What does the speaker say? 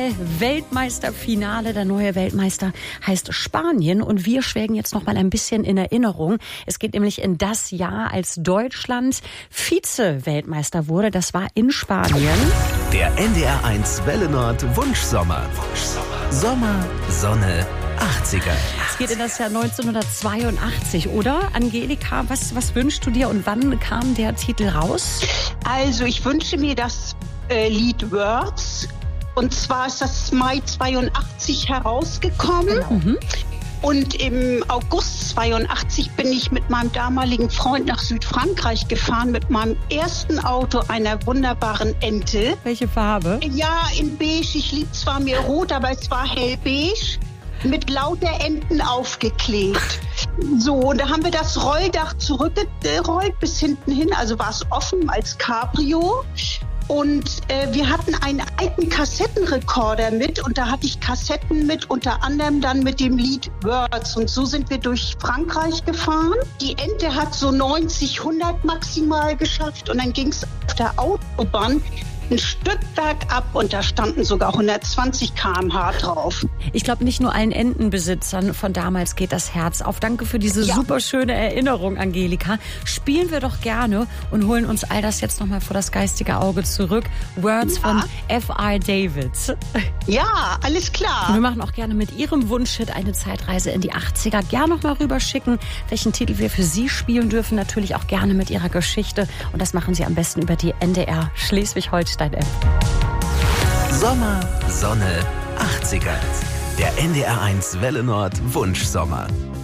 Fußball-Weltmeisterfinale. Der neue Weltmeister heißt Spanien und wir schwelgen jetzt noch mal ein bisschen in Erinnerung. Es geht nämlich in das Jahr, als Deutschland Vize-Weltmeister wurde. Das war in Spanien. Der NDR1 Welle Nord Wunschsommer. Sommer, Sonne, 80er. Es geht in das Jahr 1982, oder? Angelika, was wünschst du dir und wann kam der Titel raus? Also ich wünsche mir das Lied Words. Und zwar ist das Mai 82 herausgekommen. Mhm. Und im August 82 bin ich mit meinem damaligen Freund nach Südfrankreich gefahren mit meinem ersten Auto, einer wunderbaren Ente. Welche Farbe? Ja, in beige. Ich lieb zwar mir rot, aber es war hellbeige. Mit lauter Enten aufgeklebt. So, und da haben wir das Rolldach zurückgerollt bis hinten hin. Also war es offen als Cabrio. Und wir hatten einen alten Kassettenrekorder mit und da hatte ich Kassetten mit, unter anderem dann mit dem Lied Words. Und so sind wir durch Frankreich gefahren. Die Ente hat so 90, 100 maximal geschafft und dann ging es auf der Autobahn ein Stück bergab und da standen sogar 120 km/h drauf. Ich glaube, nicht nur allen Entenbesitzern von damals geht das Herz auf. Danke für diese super schöne Erinnerung, Angelika. Spielen wir doch gerne und holen uns all das jetzt nochmal vor das geistige Auge zurück. Words von F.R. David. Ja, alles klar. Und wir machen auch gerne mit Ihrem Wunschhit eine Zeitreise in die 80er. Gerne noch mal rüberschicken, welchen Titel wir für Sie spielen dürfen. Natürlich auch gerne mit Ihrer Geschichte. Und das machen Sie am besten über die NDR Schleswig-Holstein App. Sommer, Sonne, 80er. Der NDR1 Welle Nord Wunschsommer.